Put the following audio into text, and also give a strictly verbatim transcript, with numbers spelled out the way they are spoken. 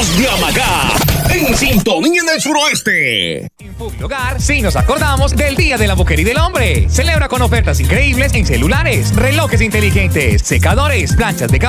Los de Amagá, en sintonía en el suroeste. En Publihogar, sí nos acordamos del Día de la Mujer y del Hombre. Celebra con ofertas increíbles en celulares, relojes inteligentes, secadores, planchas de cabello